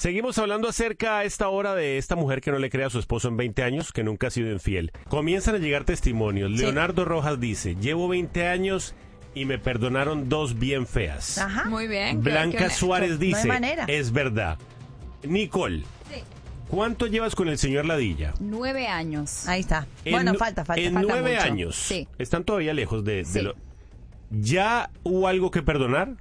Seguimos hablando acerca a esta hora de esta mujer que no le cree a su esposo en 20 años, que nunca ha sido infiel. Comienzan a llegar testimonios. Sí. Leonardo Rojas dice, llevo 20 años y me perdonaron 2 bien feas. Ajá. Muy bien. Blanca Suárez dice, no hay manera. Es verdad. Nicole. Sí. ¿Cuánto llevas con el señor Ladilla? 9 años. Ahí está. Falta En 9 años. Sí. Están todavía lejos de Sí. lo... ¿Ya hubo algo que perdonar?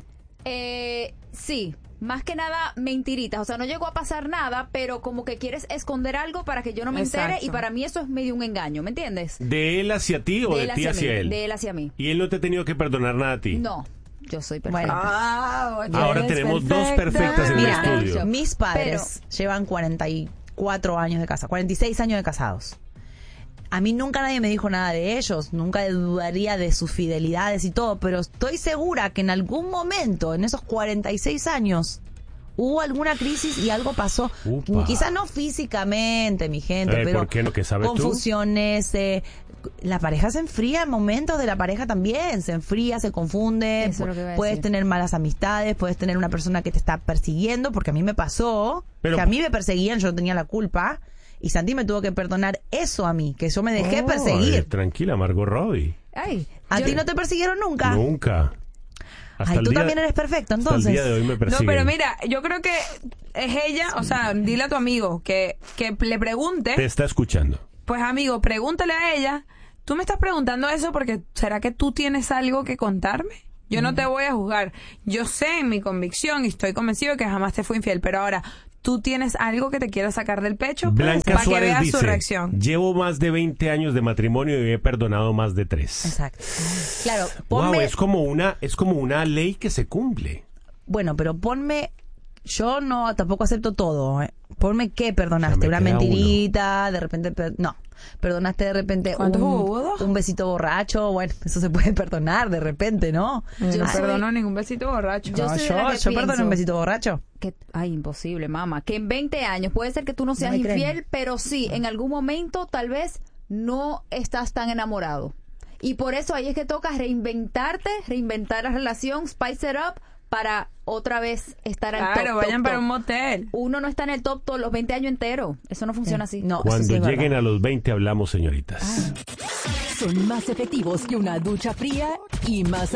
Sí. Más que nada mentiritas, o sea, no llegó a pasar nada, pero como que quieres esconder algo para que yo no me entere y para mí eso es medio un engaño, ¿me entiendes? ¿De él hacia ti o de ti hacia él? De él hacia mí. ¿Y él no te ha tenido que perdonar nada a ti? No, yo soy perfecta. Ahora tenemos dos perfectas en el estudio. Mis padres llevan 44 años de casa, 46 años de casados. A mí nunca nadie me dijo nada de ellos, nunca dudaría de sus fidelidades y todo, pero estoy segura que en algún momento, en esos 46 años, hubo alguna crisis y algo pasó. Quizás no físicamente, mi gente, pero ¿por qué no? ¿Qué sabes confusiones, la pareja se enfría en momentos de la pareja también, se enfría, se confunde, Eso es lo que iba a puedes decir. tener malas amistades, puedes tener una persona que te está persiguiendo, porque a mí me pasó, que a mí me perseguían, yo no tenía la culpa. Y Santi me tuvo que perdonar eso a mí, que yo me dejé perseguir. Tranquila, Margot Robbie. Ay, ¿A ti no te persiguieron nunca? Nunca. Ay, tú también eres perfecto, entonces. Hasta el día de hoy me persiguen. No, pero mira, yo creo que es ella, o sea, dile a tu amigo que le pregunte. Te está escuchando. Pues amigo, pregúntale a ella. Tú me estás preguntando eso porque ¿será que tú tienes algo que contarme? Yo no te voy a juzgar. Yo sé en mi convicción y estoy convencido que jamás te fui infiel, pero ahora tú tienes algo que te quieras sacar del pecho Blanca para que Suárez veas dice, su reacción. llevo más de 20 años de matrimonio y he perdonado más de 3. Exacto. Claro, Wow, es como una ley que se cumple. Bueno, pero yo no tampoco acepto todo. Ponme qué perdonaste, una mentirita, de repente no. Perdonaste de repente un besito borracho, bueno, eso se puede perdonar de repente, ¿no? Yo no perdono ningún besito borracho. Yo perdono un besito borracho. Imposible, mamá. Que en 20 años puede ser que tú no seas infiel, pero sí, en algún momento tal vez no estás tan enamorado. Y por eso ahí es que toca reinventar la relación, spice it up, para otra vez estar al top. Claro, vayan para un motel. Uno no está en el top todos los 20 años enteros. Eso no funciona así. No, Cuando sí lleguen a los 20 hablamos, señoritas. Son más efectivos que una ducha fría y más